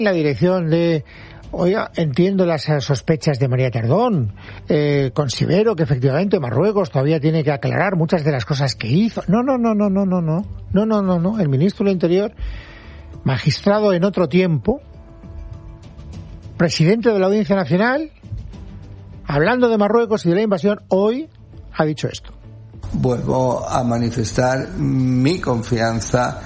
La dirección de... Oiga, entiendo las sospechas de María Tardón, considero que efectivamente Marruecos todavía tiene que aclarar muchas de las cosas que hizo. No, el ministro del Interior, magistrado en otro tiempo, presidente de la Audiencia Nacional, hablando de Marruecos y de la invasión, hoy ha dicho esto. Vuelvo a manifestar mi confianza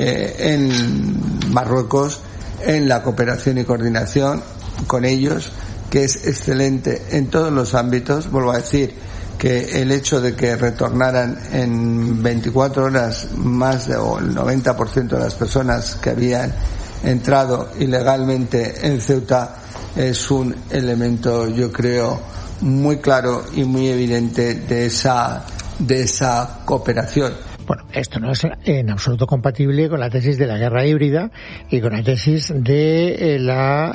en Marruecos, en la cooperación y coordinación con ellos, que es excelente en todos los ámbitos. Vuelvo a decir que el hecho de que retornaran en 24 horas más del 90% de las personas que habían entrado ilegalmente en Ceuta es un elemento, yo creo, muy claro y muy evidente de esa cooperación. Bueno, esto no es en absoluto compatible con la tesis de la guerra híbrida y con la tesis de la,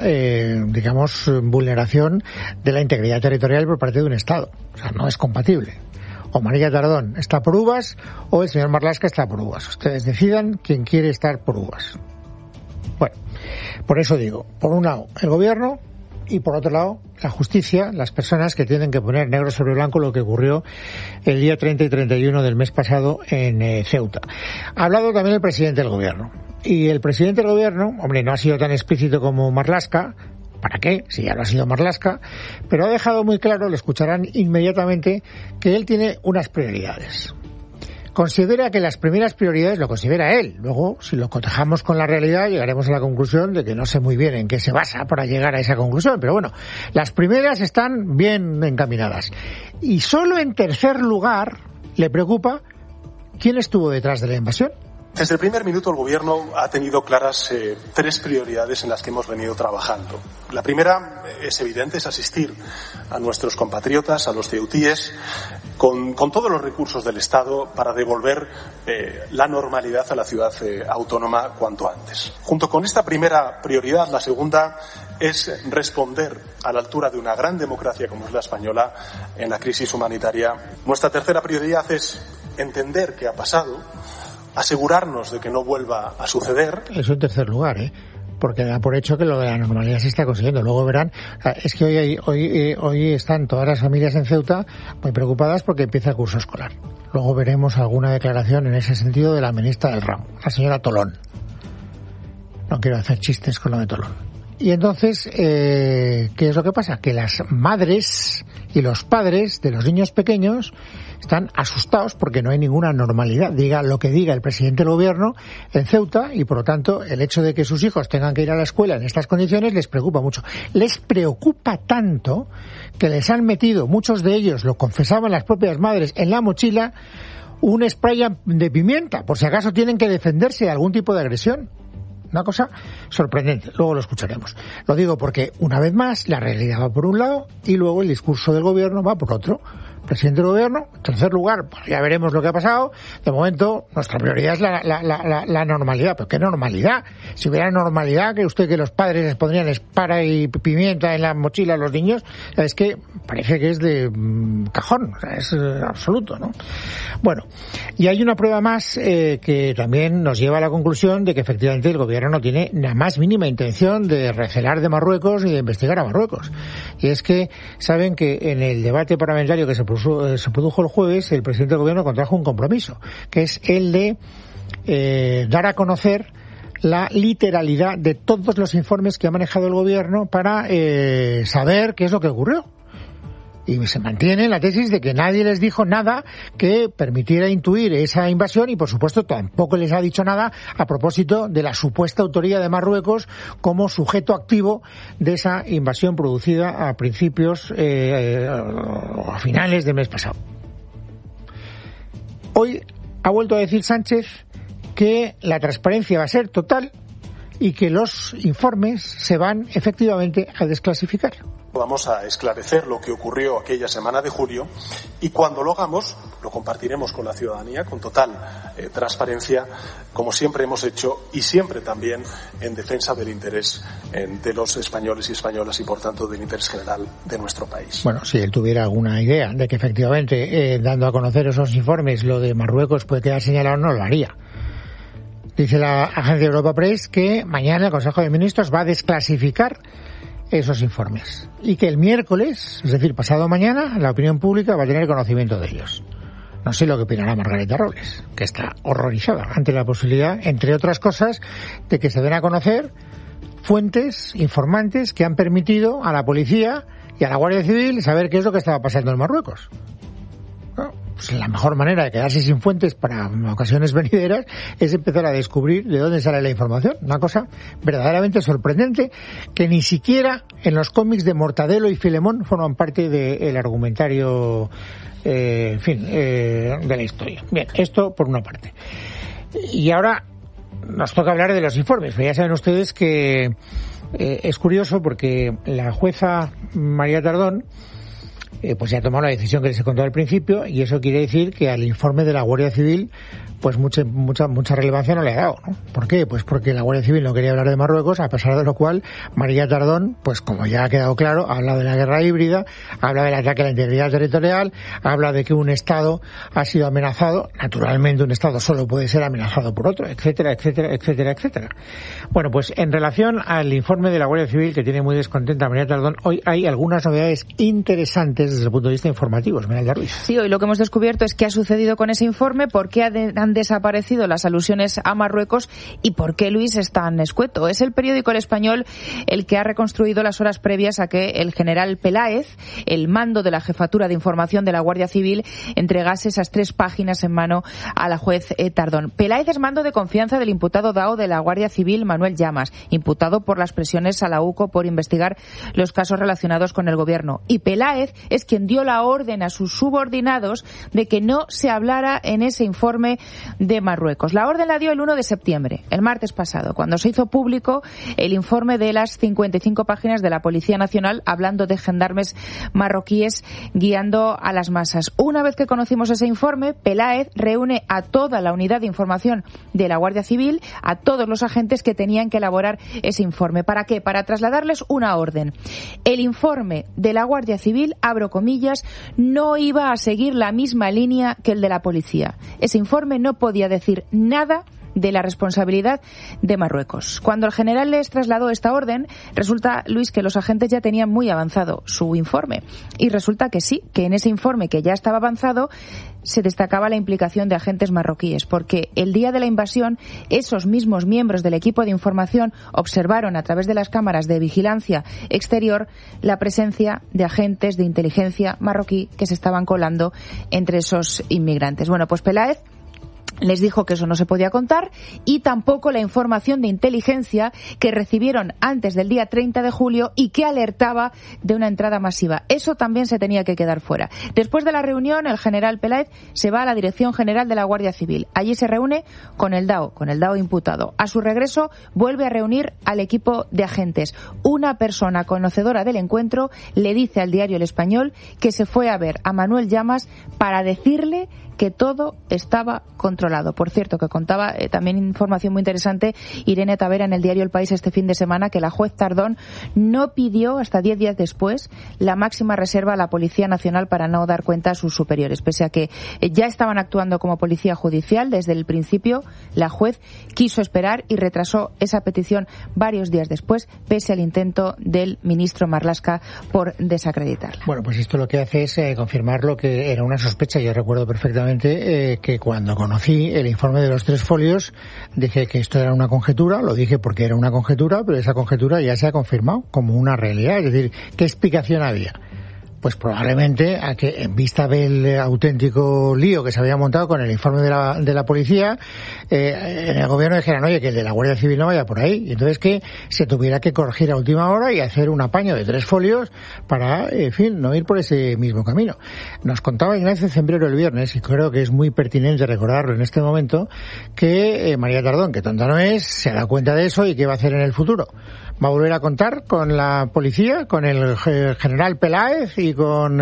vulneración de la integridad territorial por parte de un Estado. O sea, no es compatible. O María Tardón está por uvas o el señor Marlaska está por uvas. Ustedes decidan quién quiere estar por uvas. Bueno, por eso digo, por un lado, el gobierno, y por otro lado, la justicia, las personas que tienen que poner negro sobre blanco lo que ocurrió el día 30 y 31 del mes pasado en Ceuta. Ha hablado también el presidente del gobierno. Y el presidente del gobierno, hombre, no ha sido tan explícito como Marlaska. ¿Para qué? Si ya lo ha sido Marlaska. Pero ha dejado muy claro, lo escucharán inmediatamente, que él tiene unas prioridades. Considera que las primeras prioridades lo considera él. Luego, si lo cotejamos con la realidad, llegaremos a la conclusión de que no sé muy bien en qué se basa para llegar a esa conclusión. Pero bueno, las primeras están bien encaminadas. Y solo en tercer lugar le preocupa quién estuvo detrás de la invasión. Desde el primer minuto el Gobierno ha tenido claras tres prioridades en las que hemos venido trabajando. La primera es evidente, es asistir a nuestros compatriotas, a los ceutíes, con todos los recursos del Estado para devolver la normalidad a la ciudad autónoma cuanto antes. Junto con esta primera prioridad, la segunda es responder a la altura de una gran democracia como es la española en la crisis humanitaria. Nuestra tercera prioridad es entender qué ha pasado, asegurarnos de que no vuelva a suceder. Eso en tercer lugar, porque da por hecho que lo de la normalidad se está consiguiendo. Luego verán, es que hoy están todas las familias en Ceuta muy preocupadas porque empieza el curso escolar. Luego veremos alguna declaración en ese sentido de la ministra del ramo, la señora Tolón. No quiero hacer chistes con lo de Tolón. Y entonces, ¿qué es lo que pasa? Que las madres y los padres de los niños pequeños están asustados porque no hay ninguna normalidad, diga lo que diga el presidente del gobierno en Ceuta, y por lo tanto el hecho de que sus hijos tengan que ir a la escuela en estas condiciones les preocupa mucho. Les preocupa tanto que les han metido, muchos de ellos, lo confesaban las propias madres, en la mochila un spray de pimienta, por si acaso tienen que defenderse de algún tipo de agresión. Una cosa sorprendente, luego lo escucharemos. Lo digo porque, una vez más, la realidad va por un lado y luego el discurso del gobierno va por otro. Presidente del gobierno, en tercer lugar, pues ya veremos lo que ha pasado. De momento, nuestra prioridad es la normalidad. ¿Pero qué normalidad? Si hubiera normalidad, que los padres les pondrían espara y pimienta en la mochila a los niños, es que parece que es de cajón, o sea, es absoluto, ¿no? Bueno, y hay una prueba más que también nos lleva a la conclusión de que efectivamente el gobierno no tiene la más mínima intención de recelar de Marruecos ni de investigar a Marruecos. Y es que saben que en el debate parlamentario que se produjo el jueves, el presidente del gobierno contrajo un compromiso, que es el de dar a conocer la literalidad de todos los informes que ha manejado el gobierno para saber qué es lo que ocurrió. Y se mantiene la tesis de que nadie les dijo nada que permitiera intuir esa invasión, y por supuesto tampoco les ha dicho nada a propósito de la supuesta autoría de Marruecos como sujeto activo de esa invasión producida a principios o a finales del mes pasado. Hoy ha vuelto a decir Sánchez que la transparencia va a ser total y que los informes se van efectivamente a desclasificar. Vamos a esclarecer lo que ocurrió aquella semana de julio, y cuando lo hagamos lo compartiremos con la ciudadanía con total transparencia, como siempre hemos hecho, y siempre también en defensa del interés de los españoles y españolas y por tanto del interés general de nuestro país. Bueno, si él tuviera alguna idea de que efectivamente dando a conocer esos informes lo de Marruecos puede quedar señalado, no lo haría. Dice la agencia Europa Press que mañana el Consejo de Ministros va a desclasificar esos informes y que el miércoles, es decir, pasado mañana, la opinión pública va a tener conocimiento de ellos. No sé lo que opinará Margarita Robles, que está horrorizada ante la posibilidad, entre otras cosas, de que se den a conocer fuentes informantes que han permitido a la policía y a la Guardia Civil saber qué es lo que estaba pasando en Marruecos. Bueno, pues la mejor manera de quedarse sin fuentes para ocasiones venideras es empezar a descubrir de dónde sale la información. Una cosa verdaderamente sorprendente que ni siquiera en los cómics de Mortadelo y Filemón forman parte del argumentario de la historia. Bien, esto por una parte. Y ahora nos toca hablar de los informes. Pero ya saben ustedes que es curioso porque la jueza María Tardón pues ya ha tomado la decisión que les he contado al principio, y eso quiere decir que al informe de la Guardia Civil pues mucha relevancia no le ha dado, ¿no? ¿Por qué? Pues porque la Guardia Civil no quería hablar de Marruecos, a pesar de lo cual María Tardón, pues como ya ha quedado claro, habla de la guerra híbrida, habla del ataque a la integridad territorial, habla de que un Estado ha sido amenazado, naturalmente un Estado solo puede ser amenazado por otro, etcétera, etcétera, etcétera, etcétera. Bueno, pues en relación al informe de la Guardia Civil, que tiene muy descontenta a María Tardón, hoy hay algunas novedades interesantes desde el punto de vista informativo. Esmeralda Ruiz. Sí, hoy lo que hemos descubierto es qué ha sucedido con ese informe, por qué han desaparecido las alusiones a Marruecos y por qué Luis es tan escueto. Es el periódico El Español el que ha reconstruido las horas previas a que el general Peláez, el mando de la Jefatura de Información de la Guardia Civil, entregase esas 3 páginas en mano a la juez Tardón. Peláez es mando de confianza del imputado dao de la Guardia Civil, Manuel Llamas, imputado por las presiones a la UCO por investigar los casos relacionados con el gobierno. Y Peláez es quien dio la orden a sus subordinados de que no se hablara en ese informe de Marruecos. La orden la dio el 1 de septiembre, el martes pasado, cuando se hizo público el informe de las 55 páginas de la Policía Nacional hablando de gendarmes marroquíes guiando a las masas. Una vez que conocimos ese informe, Peláez reúne a toda la unidad de información de la Guardia Civil, a todos los agentes que tenían que elaborar ese informe. ¿Para qué? Para trasladarles una orden. El informe de la Guardia Civil, abro comillas, no iba a seguir la misma línea que el de la policía. Ese informe no podía decir nada de la responsabilidad de Marruecos. Cuando el general les trasladó esta orden, resulta, Luis, que los agentes ya tenían muy avanzado su informe. Y resulta que sí, que en ese informe que ya estaba avanzado se destacaba la implicación de agentes marroquíes, porque el día de la invasión esos mismos miembros del equipo de información observaron a través de las cámaras de vigilancia exterior la presencia de agentes de inteligencia marroquí que se estaban colando entre esos inmigrantes. Bueno, pues Peláez les dijo que eso no se podía contar y tampoco la información de inteligencia que recibieron antes del día 30 de julio y que alertaba de una entrada masiva. Eso también se tenía que quedar fuera. Después de la reunión, el general Peláez se va a la Dirección General de la Guardia Civil. Allí se reúne con el dao imputado. A su regreso, vuelve a reunir al equipo de agentes. Una persona conocedora del encuentro le dice al diario El Español que se fue a ver a Manuel Llamas para decirle que todo estaba controlado. Por cierto, que contaba también información muy interesante Irene Tavera en el diario El País este fin de semana, que la juez Tardón no pidió hasta 10 días después la máxima reserva a la Policía Nacional para no dar cuenta a sus superiores. Pese a que ya estaban actuando como policía judicial desde el principio, la juez quiso esperar y retrasó esa petición varios días después, pese al intento del ministro Marlaska por desacreditarla. Bueno, pues esto lo que hace es confirmar lo que era una sospecha. Yo recuerdo perfectamente que cuando conocí el informe de los 3 folios dije que esto era una conjetura, lo dije porque era una conjetura, pero esa conjetura ya se ha confirmado como una realidad. Es decir, ¿qué explicación había? Pues probablemente a que en vista del auténtico lío que se había montado con el informe de la policía, en el gobierno dijeran, oye, que el de la Guardia Civil no vaya por ahí. Y entonces que se tuviera que corregir a última hora y hacer un apaño de 3 folios para, en fin, no ir por ese mismo camino. Nos contaba Ignacio Zembrero el viernes, y creo que es muy pertinente recordarlo en este momento, que María Tardón, que tonta no es, se da cuenta de eso y qué va a hacer en el futuro. ¿Va a volver a contar con la policía, con el general Peláez y con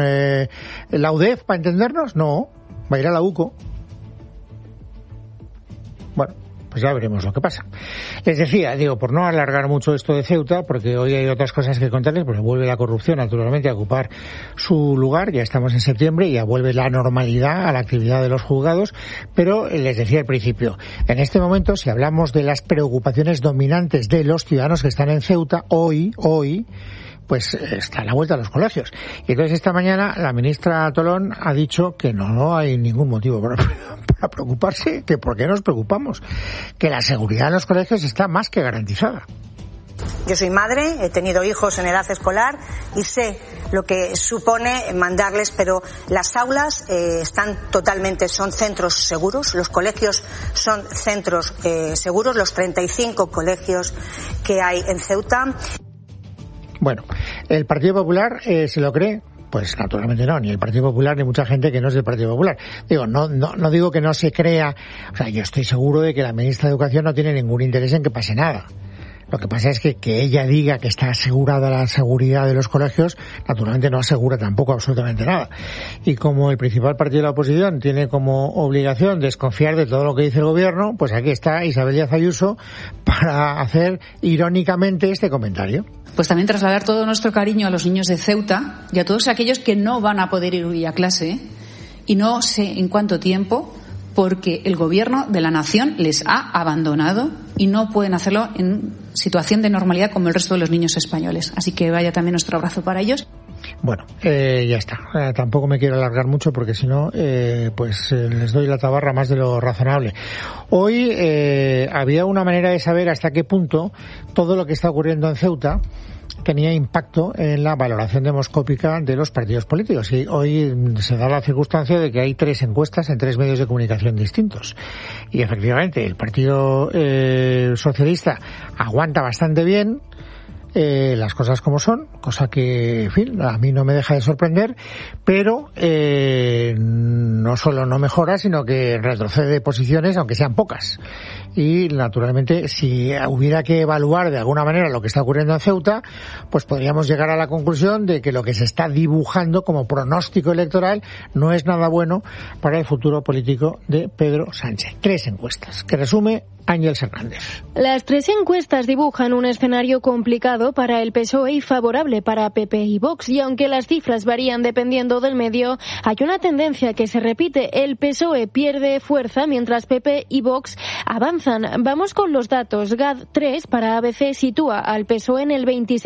la UDEF, para entendernos? No, va a ir a la UCO. Bueno, pues ya veremos lo que pasa. Les decía, por no alargar mucho esto de Ceuta, porque hoy hay otras cosas que contarles, porque vuelve la corrupción naturalmente a ocupar su lugar, ya estamos en septiembre y ya vuelve la normalidad a la actividad de los juzgados, pero les decía al principio, en este momento, si hablamos de las preocupaciones dominantes de los ciudadanos que están en Ceuta, hoy, pues está a la vuelta a los colegios. Y entonces esta mañana la ministra Tolón ha dicho que no hay ningún motivo para preocuparse, que por qué nos preocupamos, que la seguridad en los colegios está más que garantizada. Yo soy madre, he tenido hijos en edad escolar y sé lo que supone mandarles, pero las aulas son centros seguros, los colegios son centros seguros, los 35 colegios que hay en Ceuta. Bueno, ¿el Partido Popular se lo cree? Pues naturalmente no, ni el Partido Popular ni mucha gente que no es del Partido Popular. No digo que no se crea, yo estoy seguro de que la ministra de Educación no tiene ningún interés en que pase nada. Lo que pasa es que ella diga que está asegurada la seguridad de los colegios, naturalmente no asegura tampoco absolutamente nada. Y como el principal partido de la oposición tiene como obligación desconfiar de todo lo que dice el gobierno, pues aquí está Isabel Díaz Ayuso para hacer irónicamente este comentario. Pues también trasladar todo nuestro cariño a los niños de Ceuta y a todos aquellos que no van a poder ir hoy a clase, y no sé en cuánto tiempo, porque el gobierno de la nación les ha abandonado y no pueden hacerlo en situación de normalidad como el resto de los niños españoles. Así que vaya también nuestro abrazo para ellos. Bueno, ya está. Tampoco me quiero alargar mucho porque si no, pues les doy la tabarra más de lo razonable. Hoy había una manera de saber hasta qué punto todo lo que está ocurriendo en Ceuta tenía impacto en la valoración demoscópica de los partidos políticos. Y hoy se da la circunstancia de que hay 3 encuestas en 3 medios de comunicación distintos. Y efectivamente, el Partido Socialista aguanta bastante bien las cosas como son, cosa que, en fin, a mí no me deja de sorprender, pero no solo no mejora, sino que retrocede posiciones, aunque sean pocas. Y, naturalmente, si hubiera que evaluar de alguna manera lo que está ocurriendo en Ceuta, pues podríamos llegar a la conclusión de que lo que se está dibujando como pronóstico electoral no es nada bueno para el futuro político de Pedro Sánchez. 3 encuestas, que resume Ángeles Hernández. Las 3 encuestas dibujan un escenario complicado para el PSOE y favorable para PP y Vox, y aunque las cifras varían dependiendo del medio, hay una tendencia que se repite. El PSOE pierde fuerza mientras PP y Vox avanzan. Vamos con los datos. GAD3 para ABC sitúa al PSOE en el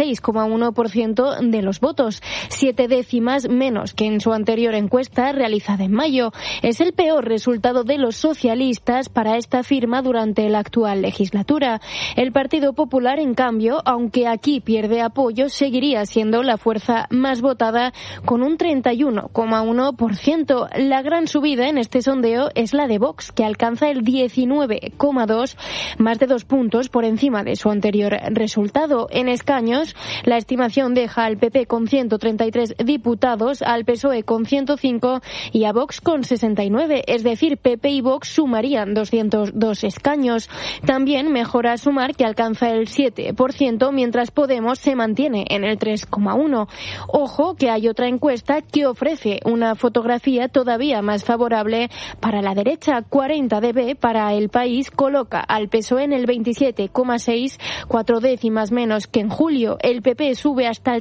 26,1% de los votos, 7 décimas menos que en su anterior encuesta realizada en mayo. Es el peor resultado de los socialistas para esta firma durante la actual legislatura. El Partido Popular, en cambio, aunque aquí pierde apoyo, seguiría siendo la fuerza más votada con un 31,1%. La gran subida en este sondeo es la de Vox, que alcanza el 19,2%, más de 2 puntos por encima de su anterior resultado. En escaños, la estimación deja al PP con 133 diputados, al PSOE con 105 y a Vox con 69, es decir, PP y Vox sumarían 202 escaños. También mejora Sumar, que alcanza el 7%, mientras Podemos se mantiene en el 3,1%. Ojo que hay otra encuesta que ofrece una fotografía todavía más favorable para la derecha. 40dB para El País coloca al PSOE en el 27,6%, 4 décimas menos que en julio. El PP sube hasta el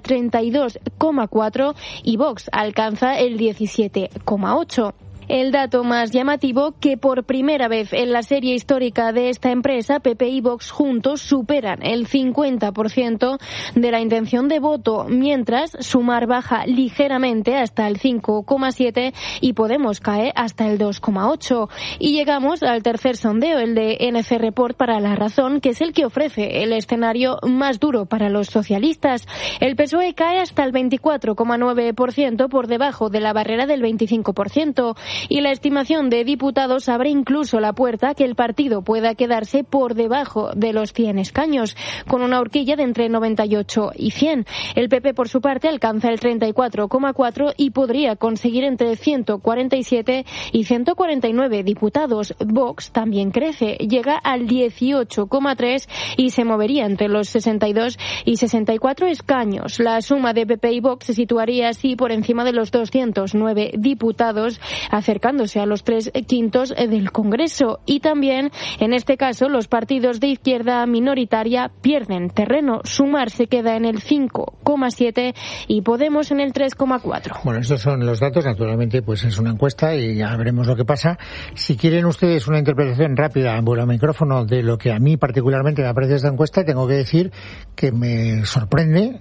32,4% y Vox alcanza el 17,8%. El dato más llamativo, que por primera vez en la serie histórica de esta empresa, PP y Vox juntos superan el 50% de la intención de voto, mientras Sumar baja ligeramente hasta el 5,7% y Podemos cae hasta el 2,8%. Y llegamos al tercer sondeo, el de NC Report para La Razón, que es el que ofrece el escenario más duro para los socialistas. El PSOE cae hasta el 24,9%, por debajo de la barrera del 25%. Y la estimación de diputados abre incluso la puerta a que el partido pueda quedarse por debajo de los 100 escaños, con una horquilla de entre 98 y 100. El PP, por su parte, alcanza el 34,4% y podría conseguir entre 147 y 149 diputados. Vox también crece, llega al 18,3% y se movería entre los 62 y 64 escaños. La suma de PP y Vox se situaría así por encima de los 209 diputados, a acercándose a los 3/5 del Congreso. Y también, en este caso, los partidos de izquierda minoritaria pierden terreno. Sumar se queda en el 5,7 y Podemos en el 3,4. Bueno, estos son los datos. Naturalmente, pues es una encuesta y ya veremos lo que pasa. Si quieren ustedes una interpretación rápida en vuelo micrófono de lo que a mí particularmente me parece esta encuesta, tengo que decir que me sorprende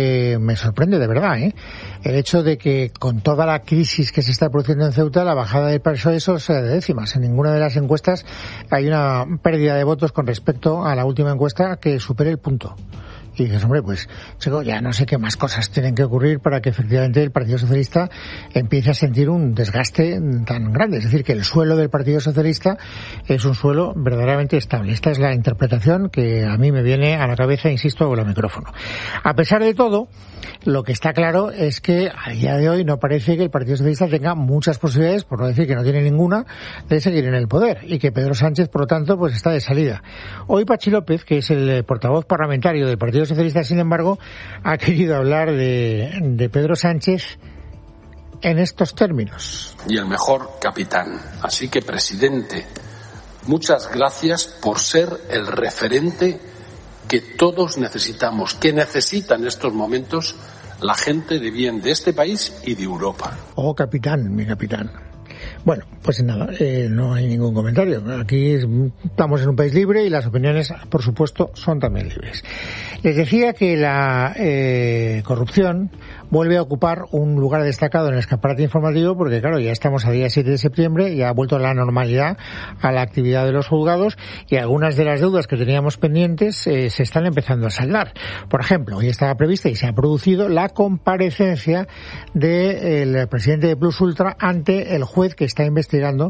de verdad, el hecho de que con toda la crisis que se está produciendo en Ceuta, la bajada del PSOE sea de décimas. En ninguna de las encuestas hay una pérdida de votos con respecto a la última encuesta que supere el punto. Y dices, hombre, pues, chico, ya no sé qué más cosas tienen que ocurrir para que efectivamente el Partido Socialista empiece a sentir un desgaste tan grande. Es decir, que el suelo del Partido Socialista es un suelo verdaderamente estable. Esta es la interpretación que a mí me viene a la cabeza, insisto, con el micrófono. A pesar de todo, lo que está claro es que a día de hoy no parece que el Partido Socialista tenga muchas posibilidades, por no decir que no tiene ninguna, de seguir en el poder, y que Pedro Sánchez, por lo tanto, pues está de salida. Hoy Pachi López, que es el portavoz parlamentario del Partido Socialista, sin embargo, ha querido hablar de Pedro Sánchez en estos términos. Y el mejor capitán. Así que, presidente, muchas gracias por ser el referente que todos necesitamos, que necesita en estos momentos la gente de bien de este país y de Europa. Oh, capitán, mi capitán. Bueno, pues nada, no hay ningún comentario. Aquí estamos en un país libre y las opiniones, por supuesto, son también libres. Les decía que la corrupción vuelve a ocupar un lugar destacado en el escaparate informativo porque, claro, ya estamos a día 7 de septiembre y ha vuelto la normalidad a la actividad de los juzgados y algunas de las deudas que teníamos pendientes se están empezando a saldar. Por ejemplo, hoy estaba prevista y se ha producido la comparecencia del presidente de Plus Ultra ante el juez que está investigando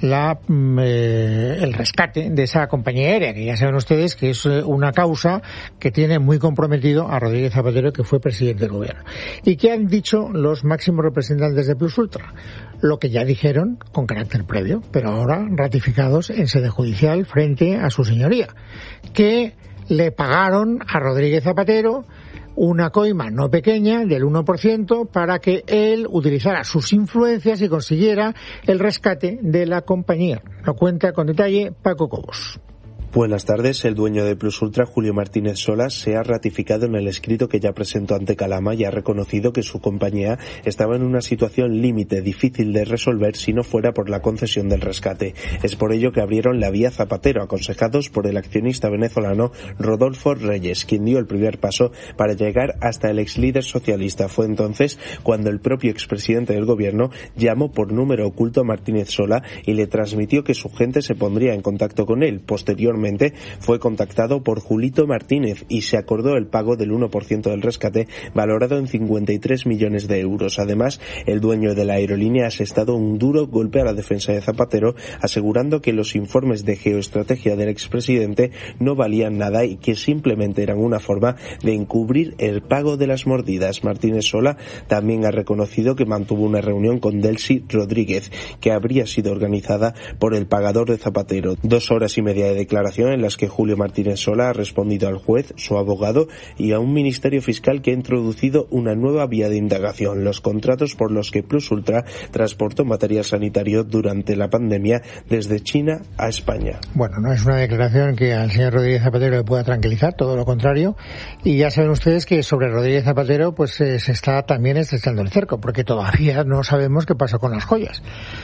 el rescate de esa compañía aérea, que ya saben ustedes que es una causa que tiene muy comprometido a Rodríguez Zapatero, que fue presidente del gobierno. ¿Y qué han dicho los máximos representantes de Plus Ultra? Lo que ya dijeron con carácter previo, pero ahora ratificados en sede judicial frente a su señoría, que le pagaron a Rodríguez Zapatero una coima no pequeña del 1% para que él utilizara sus influencias y consiguiera el rescate de la compañía. Lo cuenta con detalle Paco Cobos. Buenas tardes. El dueño de Plus Ultra, Julio Martínez Sola, se ha ratificado en el escrito que ya presentó ante Calama y ha reconocido que su compañía estaba en una situación límite difícil de resolver si no fuera por la concesión del rescate. Es por ello que abrieron la vía Zapatero, aconsejados por el accionista venezolano Rodolfo Reyes, quien dio el primer paso para llegar hasta el ex líder socialista. Fue entonces cuando el propio expresidente del gobierno llamó por número oculto a Martínez Sola y le transmitió que su gente se pondría en contacto con él. Posteriormente fue contactado por Julito Martínez y se acordó el pago del 1% del rescate, valorado en 53 millones de euros. Además, el dueño de la aerolínea ha asestado un duro golpe a la defensa de Zapatero, asegurando que los informes de geoestrategia del expresidente no valían nada y que simplemente eran una forma de encubrir el pago de las mordidas. Martínez Sola también ha reconocido que mantuvo una reunión con Delcy Rodríguez, que habría sido organizada por el pagador de Zapatero. 2 horas y media de declaración en las que Julio Martínez Sola ha respondido al juez, su abogado y a un ministerio fiscal que ha introducido una nueva vía de indagación: los contratos por los que Plus Ultra transportó material sanitario durante la pandemia desde China a España. Bueno, no es una declaración que al señor Rodríguez Zapatero le pueda tranquilizar, todo lo contrario, y ya saben ustedes que sobre Rodríguez Zapatero pues se está también estrechando el cerco, porque todavía no sabemos qué pasó con las joyas.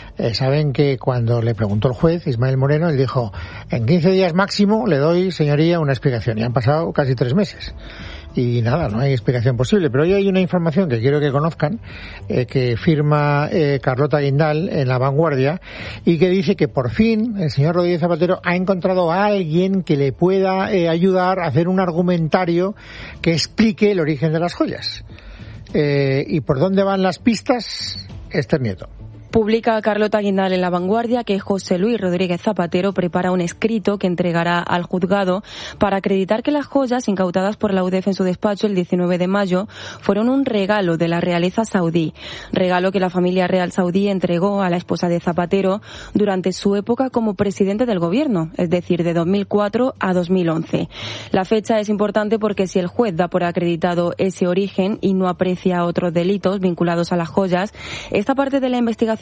Saben que cuando le preguntó el juez, Ismael Moreno, él dijo: en 15 días máximo le doy, señoría, una explicación. Y han pasado casi 3 meses. Y nada, no hay explicación posible. Pero hoy hay una información que quiero que conozcan, que firma Carlota Guindal en La Vanguardia, y que dice que por fin el señor Rodríguez Zapatero ha encontrado a alguien que le pueda ayudar a hacer un argumentario que explique el origen de las joyas. ¿Y por dónde van las pistas? Esther Nieto. Publica Carlota Guindal en La Vanguardia que José Luis Rodríguez Zapatero prepara un escrito que entregará al juzgado para acreditar que las joyas incautadas por la UDEF en su despacho el 19 de mayo fueron un regalo de la realeza saudí, regalo que la familia real saudí entregó a la esposa de Zapatero durante su época como presidente del gobierno, es decir, de 2004 a 2011. La fecha es importante porque si el juez da por acreditado ese origen y no aprecia otros delitos vinculados a las joyas, esta parte de la investigación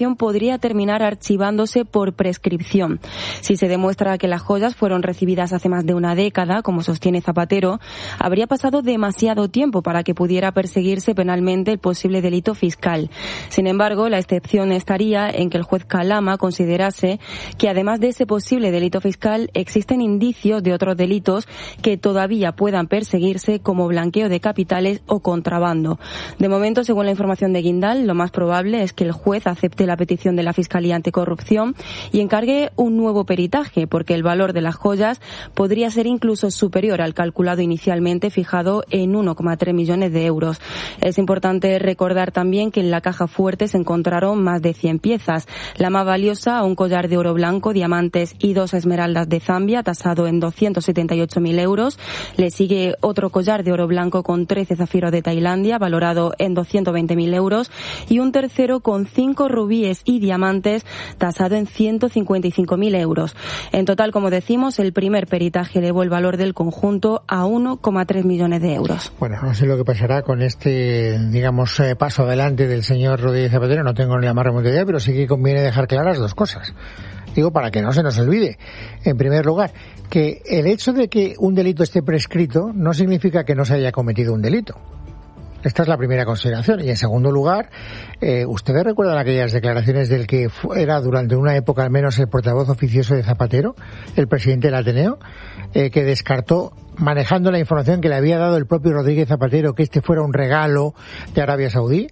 investigación podría terminar archivándose por prescripción. Si se demuestra que las joyas fueron recibidas hace más de una década, como sostiene Zapatero, habría pasado demasiado tiempo para que pudiera perseguirse penalmente el posible delito fiscal. Sin embargo, la excepción estaría en que el juez Calama considerase que además de ese posible delito fiscal existen indicios de otros delitos que todavía puedan perseguirse, como blanqueo de capitales o contrabando. De momento, según la información de Guindal, lo más probable es que el juez acepte la petición de la Fiscalía Anticorrupción y encargue un nuevo peritaje, porque el valor de las joyas podría ser incluso superior al calculado inicialmente, fijado en 1,3 millones de euros. Es importante recordar también que en la caja fuerte se encontraron más de 100 piezas. La más valiosa, un collar de oro blanco, diamantes y 2 esmeraldas de Zambia, tasado en 278.000 euros. Le sigue otro collar de oro blanco con 13 zafiros de Tailandia, valorado en 220.000 euros. Y un tercero con 5 rubíes y diamantes, tasado en 155.000 euros. En total, como decimos, el primer peritaje elevó el valor del conjunto a 1,3 millones de euros. Bueno, no sé lo que pasará con este, digamos, paso adelante del señor Rodríguez Zapatero, no tengo ni la más remota idea, pero sí que conviene dejar claras dos cosas. Digo, para que no se nos olvide. En primer lugar, que el hecho de que un delito esté prescrito no significa que no se haya cometido un delito. Esta es la primera consideración. Y en segundo lugar, ¿ustedes recuerdan aquellas declaraciones del que era durante una época al menos el portavoz oficioso de Zapatero, el presidente del Ateneo, que descartó, manejando la información que le había dado el propio Rodríguez Zapatero, que este fuera un regalo de Arabia Saudí?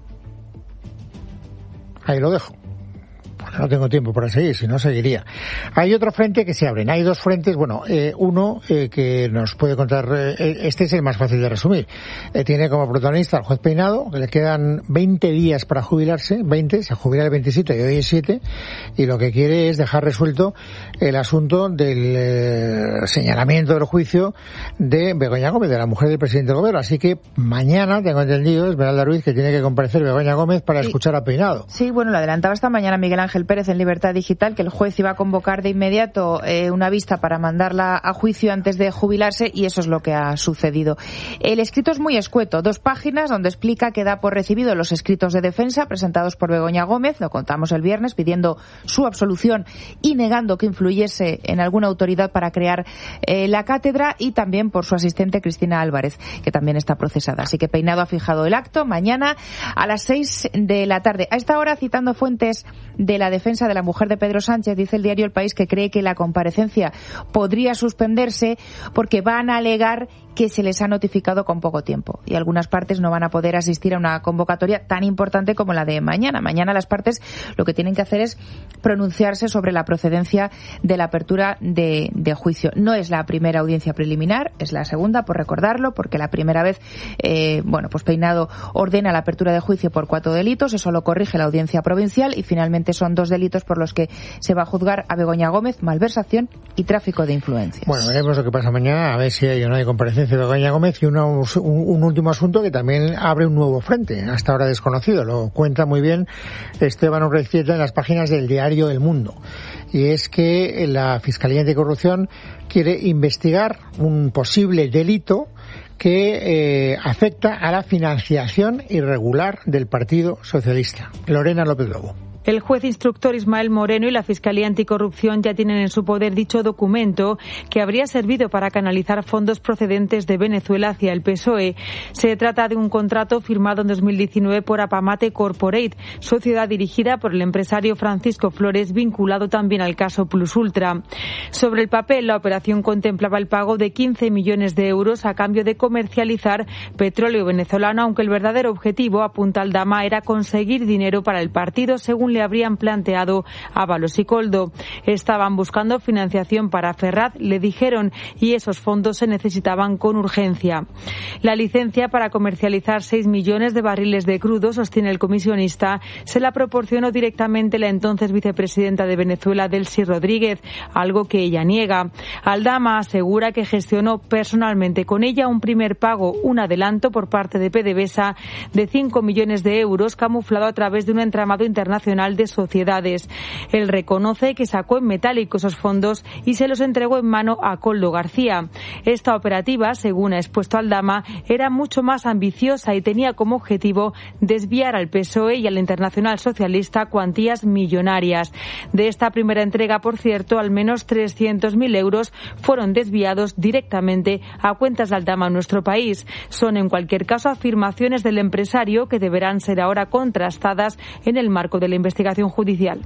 Ahí lo dejo. No tengo tiempo para seguir, si no seguiría. Hay otro frente que se abren. Hay dos frentes, bueno, uno que nos puede contar, este es el más fácil de resumir. Tiene como protagonista al juez Peinado, que le quedan 20 días para jubilarse, 20, se jubila el 27 y hoy es 7, y lo que quiere es dejar resuelto el asunto del señalamiento del juicio de Begoña Gómez, de la mujer del presidente del gobierno. Así que mañana, tengo entendido, Esmeralda Ruiz, que tiene que comparecer Begoña Gómez para escuchar a Peinado. Sí, bueno, lo adelantaba esta mañana Miguel Ángel Pérez en Libertad Digital, que el juez iba a convocar de inmediato una vista para mandarla a juicio antes de jubilarse, y eso es lo que ha sucedido. El escrito es muy escueto, 2 páginas donde explica que da por recibido los escritos de defensa presentados por Begoña Gómez, lo contamos el viernes, pidiendo su absolución y negando que influyese en alguna autoridad para crear la cátedra, y también por su asistente Cristina Álvarez, que también está procesada. Así que Peinado ha fijado el acto mañana a las 6 de la tarde. A esta hora, citando fuentes de la defensa de la mujer de Pedro Sánchez, dice el diario El País que cree que la comparecencia podría suspenderse porque van a alegar que se les ha notificado con poco tiempo y algunas partes no van a poder asistir a una convocatoria tan importante como la de mañana. Mañana las partes lo que tienen que hacer es pronunciarse sobre la procedencia de la apertura de juicio. No es la primera audiencia preliminar, es la segunda, por recordarlo, porque la primera vez, pues Peinado ordena la apertura de juicio por 4 delitos, eso lo corrige la audiencia provincial, y finalmente son 2 delitos por los que se va a juzgar a Begoña Gómez: malversación y tráfico de influencias. Bueno, veremos lo que pasa mañana, a ver si hay o no hay comparecencia de Begoña Gómez, y un último asunto que también abre un nuevo frente, hasta ahora desconocido. Lo cuenta muy bien Esteban Urreztieta en las páginas del diario El Mundo. Y es que la Fiscalía Anticorrupción quiere investigar un posible delito que afecta a la financiación irregular del Partido Socialista. Lorena López Lobo. El juez instructor Ismael Moreno y la Fiscalía Anticorrupción ya tienen en su poder dicho documento, que habría servido para canalizar fondos procedentes de Venezuela hacia el PSOE. Se trata de un contrato firmado en 2019 por Apamate Corporate, sociedad dirigida por el empresario Francisco Flores, vinculado también al caso Plus Ultra. Sobre el papel, la operación contemplaba el pago de 15 millones de euros a cambio de comercializar petróleo venezolano, aunque el verdadero objetivo, apunta Aldama, era conseguir dinero para el partido, según le habrían planteado Ábalos y Coldo. Estaban buscando financiación para Ferraz, le dijeron, y esos fondos se necesitaban con urgencia. La licencia para comercializar 6 millones de barriles de crudo, sostiene el comisionista, se la proporcionó directamente la entonces vicepresidenta de Venezuela, Delcy Rodríguez, algo que ella niega. Aldama asegura que gestionó personalmente con ella un primer pago, un adelanto por parte de PDVSA de 5 millones de euros, camuflado a través de un entramado internacional Nacional de Sociedades. Él reconoce que sacó en metálico esos fondos y se los entregó en mano a Koldo García. Esta operativa, según ha expuesto Aldama, era mucho más ambiciosa y tenía como objetivo desviar al PSOE y al Internacional Socialista cuantías millonarias. De esta primera entrega, por cierto, al menos 300.000 euros fueron desviados directamente a cuentas de Aldama en nuestro país. Son, en cualquier caso, afirmaciones del empresario que deberán ser ahora contrastadas en el marco de la investigación judicial.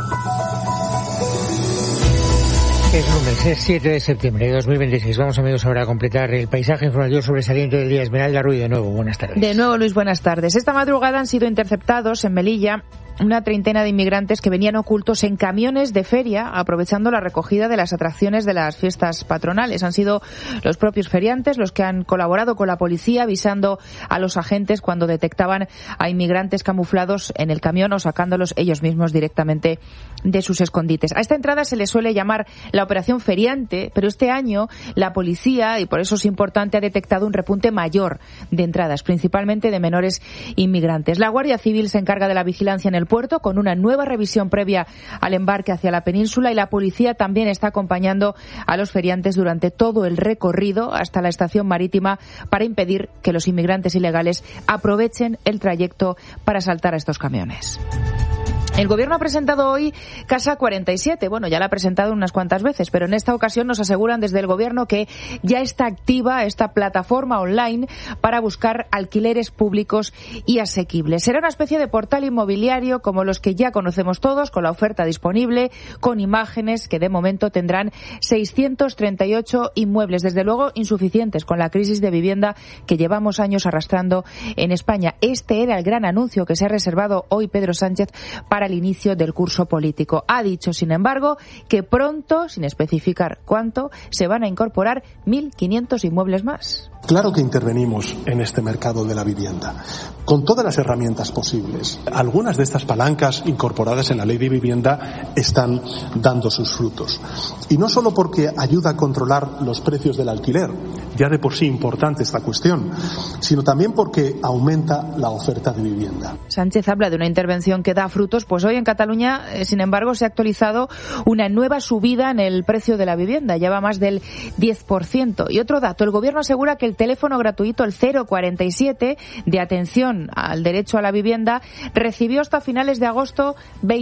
Es lunes, es 7 de septiembre de 2026. Vamos, amigos, ahora a completar el paisaje informativo sobresaliente del día. Esmeralda Ruiz, de nuevo, buenas tardes. De nuevo, Luis, buenas tardes. Esta madrugada han sido interceptados en Melilla una treintena de inmigrantes que venían ocultos en camiones de feria, aprovechando la recogida de las atracciones de las fiestas patronales. Han sido los propios feriantes los que han colaborado con la policía, avisando a los agentes cuando detectaban a inmigrantes camuflados en el camión o sacándolos ellos mismos directamente de sus escondites. A esta entrada se le suele llamar la operación feriante, pero este año la policía, y por eso es importante, ha detectado un repunte mayor de entradas, principalmente de menores inmigrantes. La Guardia Civil se encarga de la vigilancia en el puerto con una nueva revisión previa al embarque hacia la península, y la policía también está acompañando a los feriantes durante todo el recorrido hasta la estación marítima para impedir que los inmigrantes ilegales aprovechen el trayecto para saltar a estos camiones. El Gobierno ha presentado hoy Casa 47. Bueno, ya la ha presentado unas cuantas veces, pero en esta ocasión nos aseguran desde el Gobierno que ya está activa esta plataforma online para buscar alquileres públicos y asequibles. Será una especie de portal inmobiliario como los que ya conocemos todos, con la oferta disponible, con imágenes que de momento tendrán 638 inmuebles, desde luego insuficientes con la crisis de vivienda que llevamos años arrastrando en España. Este era el gran anuncio que se ha reservado hoy Pedro Sánchez para el inicio del curso político. Ha dicho, sin embargo, que pronto, sin especificar cuánto, se van a incorporar 1.500 inmuebles más. Claro que intervenimos en este mercado de la vivienda, con todas las herramientas posibles. Algunas de estas palancas incorporadas en la Ley de Vivienda están dando sus frutos. Y no solo porque ayuda a controlar los precios del alquiler, ya de por sí importante esta cuestión, sino también porque aumenta la oferta de vivienda. Sánchez habla de una intervención que da frutos, pues hoy en Cataluña, sin embargo, se ha actualizado una nueva subida en el precio de la vivienda, ya va más del 10%. Y otro dato, el Gobierno asegura que el teléfono gratuito, el 047, de atención al derecho a la vivienda, recibió hasta finales de agosto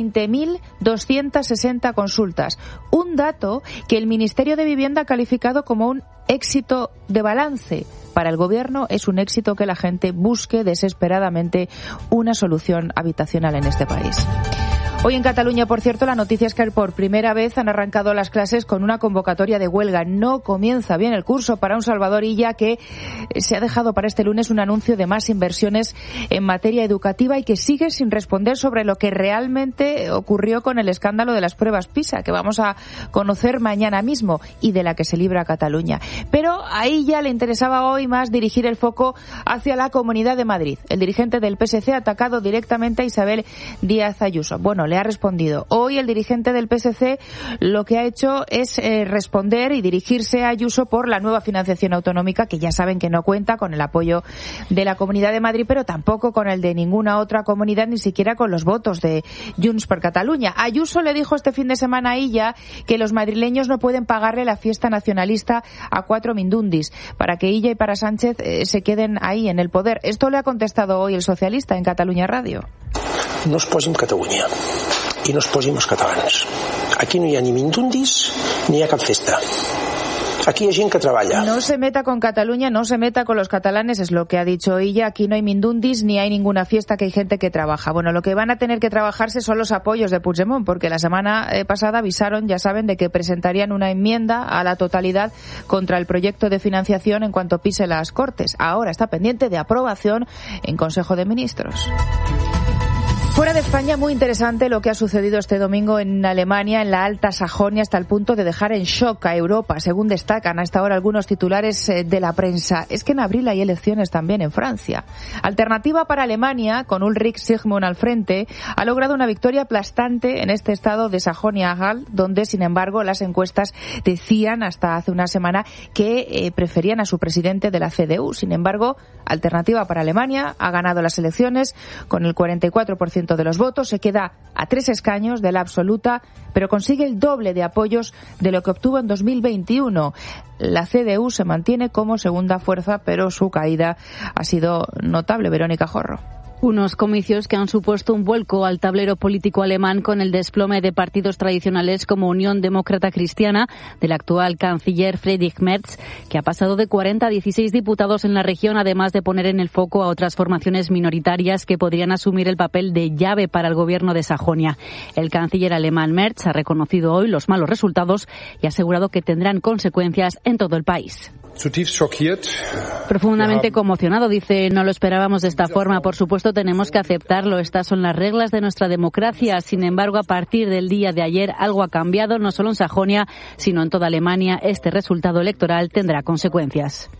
20.260 consultas. Un dato que el Ministerio de Vivienda ha calificado como un éxito de balance. Para el Gobierno es un éxito que la gente busque desesperadamente una solución habitacional en este país. Hoy en Cataluña, por cierto, la noticia es que por primera vez han arrancado las clases con una convocatoria de huelga. No comienza bien el curso para un Salvador Illa, que se ha dejado para este lunes un anuncio de más inversiones en materia educativa y que sigue sin responder sobre lo que realmente ocurrió con el escándalo de las pruebas PISA, que vamos a conocer mañana mismo y de la que se libra Cataluña. Pero a Illa le interesaba hoy más dirigir el foco hacia la Comunidad de Madrid. El dirigente del PSC ha atacado directamente a Isabel Díaz Ayuso. Bueno, le ha respondido. Hoy el dirigente del PSC lo que ha hecho es responder y dirigirse a Ayuso por la nueva financiación autonómica, que ya saben que no cuenta con el apoyo de la Comunidad de Madrid, pero tampoco con el de ninguna otra comunidad, ni siquiera con los votos de Junts per Catalunya. Ayuso le dijo este fin de semana a Illa que los madrileños no pueden pagarle la fiesta nacionalista a 4 mindundis para que Illa y para Sánchez se queden ahí en el poder. Esto le ha contestado hoy el socialista en Catalunya Radio. No es posin Catalunya i no es posin els catalans. Aquí no hi ha ni mindundis ni hi ha cap festa. Aquí hay gente que trabaja. No se meta con Cataluña, no se meta con los catalanes, es lo que ha dicho ella. Aquí no hay mindundis ni hay ninguna fiesta, que hay gente que trabaja. Bueno, lo que van a tener que trabajarse son los apoyos de Puigdemont, porque la semana pasada avisaron, ya saben, de que presentarían una enmienda a la totalidad contra el proyecto de financiación en cuanto pise las Cortes. Ahora está pendiente de aprobación en Consejo de Ministros. Fuera de España, muy interesante lo que ha sucedido este domingo en Alemania, en la Alta Sajonia, hasta el punto de dejar en shock a Europa, según destacan hasta ahora algunos titulares de la prensa. Es que en abril hay elecciones también en Francia. Alternativa para Alemania, con Ulrich Sigmund al frente, ha logrado una victoria aplastante en este estado de Sajonia-Anhalt, donde, sin embargo, las encuestas decían hasta hace una semana que preferían a su presidente de la CDU. Sin embargo, Alternativa para Alemania ha ganado las elecciones con el 44% 40% de los votos, se queda a 3 escaños de la absoluta, pero consigue el doble de apoyos de lo que obtuvo en 2021. La CDU se mantiene como segunda fuerza, pero su caída ha sido notable. Verónica Jorro. Unos comicios que han supuesto un vuelco al tablero político alemán con el desplome de partidos tradicionales como Unión Demócrata Cristiana del actual canciller Friedrich Merz, que ha pasado de 40 a 16 diputados en la región, además de poner en el foco a otras formaciones minoritarias que podrían asumir el papel de llave para el gobierno de Sajonia. El canciller alemán Merz ha reconocido hoy los malos resultados y ha asegurado que tendrán consecuencias en todo el país. Profundamente conmocionado, dice, no lo esperábamos de esta forma. Por supuesto, tenemos que aceptarlo. Estas son las reglas de nuestra democracia. Sin embargo, a partir del día de ayer, algo ha cambiado, no solo en Sajonia, sino en toda Alemania. Este resultado electoral tendrá consecuencias.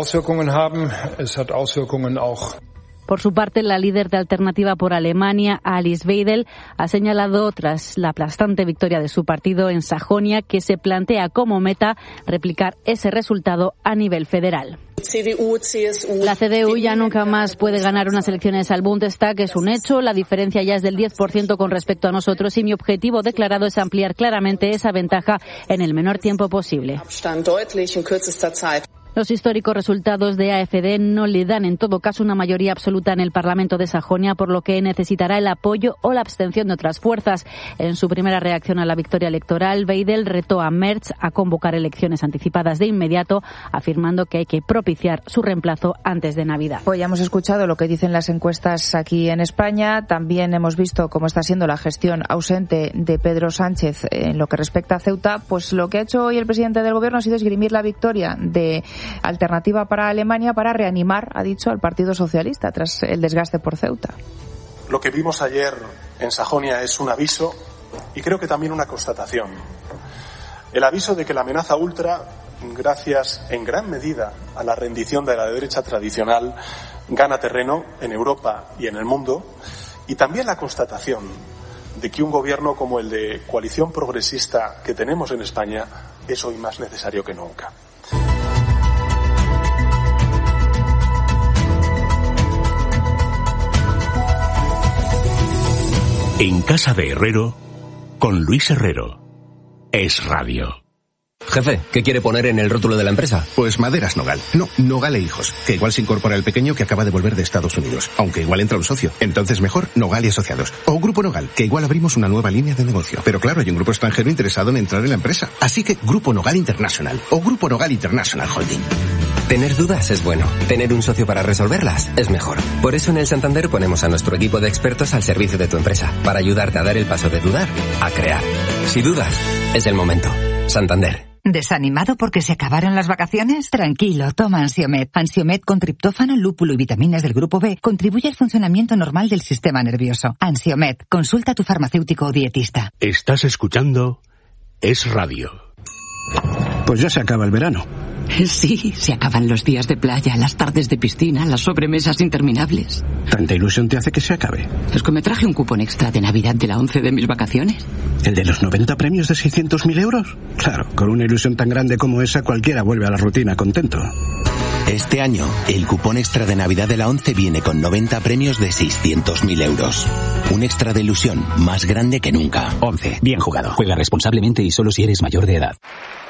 Por su parte, la líder de Alternativa por Alemania, Alice Weidel, ha señalado, tras la aplastante victoria de su partido en Sajonia, que se plantea como meta replicar ese resultado a nivel federal. La CDU ya nunca más puede ganar unas elecciones al Bundestag, es un hecho. La diferencia ya es del 10% con respecto a nosotros y mi objetivo declarado es ampliar claramente esa ventaja en el menor tiempo posible. Los históricos resultados de AfD no le dan en todo caso una mayoría absoluta en el Parlamento de Sajonia, por lo que necesitará el apoyo o la abstención de otras fuerzas. En su primera reacción a la victoria electoral, Weidel retó a Merz a convocar elecciones anticipadas de inmediato, afirmando que hay que propiciar su reemplazo antes de Navidad. Pues ya hemos escuchado lo que dicen las encuestas aquí en España. También hemos visto cómo está siendo la gestión ausente de Pedro Sánchez en lo que respecta a Ceuta. Pues lo que ha hecho hoy el presidente del Gobierno ha sido esgrimir la victoria de Alternativa para Alemania para reanimar, ha dicho, al Partido Socialista tras el desgaste por Ceuta. Lo que vimos ayer en Sajonia es un aviso y creo que también una constatación. El aviso de que la amenaza ultra, gracias en gran medida a la rendición de la derecha tradicional, gana terreno en Europa y en el mundo, y también la constatación de que un gobierno como el de coalición progresista que tenemos en España es hoy más necesario que nunca. En casa de Herrero, con Luis Herrero. Es Radio. Jefe, ¿qué quiere poner en el rótulo de la empresa? Pues Maderas Nogal. No, Nogal e Hijos. Que igual se incorpora el pequeño que acaba de volver de Estados Unidos. Aunque igual entra un socio. Entonces mejor Nogal y Asociados. O Grupo Nogal, que igual abrimos una nueva línea de negocio. Pero claro, hay un grupo extranjero interesado en entrar en la empresa. Así que Grupo Nogal International. O Grupo Nogal International Holding. Tener dudas es bueno. Tener un socio para resolverlas es mejor. Por eso en el Santander ponemos a nuestro equipo de expertos al servicio de tu empresa. Para ayudarte a dar el paso de dudar a crear. Si dudas, es el momento. Santander. ¿Desanimado porque se acabaron las vacaciones? Tranquilo, toma Ansiomed. Ansiomed con triptófano, lúpulo y vitaminas del grupo B contribuye al funcionamiento normal del sistema nervioso. Ansiomed, consulta a tu farmacéutico o dietista. Estás escuchando Es Radio. Pues ya se acaba el verano. Sí, se acaban los días de playa, las tardes de piscina, las sobremesas interminables. ¿Tanta ilusión te hace que se acabe? Es que me traje un cupón extra de Navidad de la 11 de mis vacaciones. ¿El de los 90 premios de 600.000 euros? Claro, con una ilusión tan grande como esa, cualquiera vuelve a la rutina contento. Este año, el cupón extra de Navidad de la 11 viene con 90 premios de 600.000 euros. Un extra de ilusión más grande que nunca. 11. Bien jugado. Juega responsablemente y solo si eres mayor de edad.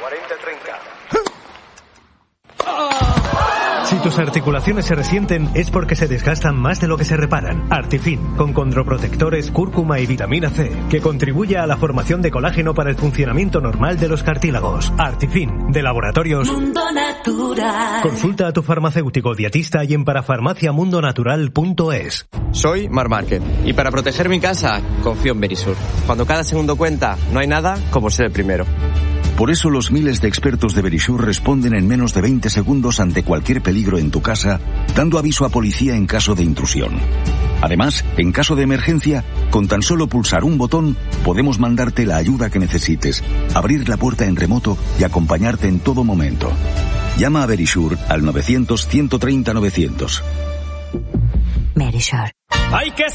Si tus articulaciones se resienten es porque se desgastan más de lo que se reparan. Artifin, con condroprotectores, cúrcuma y vitamina C, que contribuye a la formación de colágeno para el funcionamiento normal de los cartílagos. Artifin, de Laboratorios Mundo Natural. Consulta a tu farmacéutico dietista y en parafarmaciamundonatural.es. Soy Mar Márquez y para proteger mi casa confío en Verisur. Cuando cada segundo cuenta, no hay nada como ser el primero. Por eso los miles de expertos de Verisur responden en menos de 20 segundos ante cualquier peligro en tu casa, dando aviso a policía en caso de intrusión. Además, en caso de emergencia, con tan solo pulsar un botón, podemos mandarte la ayuda que necesites, abrir la puerta en remoto y acompañarte en todo momento. Llama a Verisur al 900 130 900. Verisur. ¡Hay que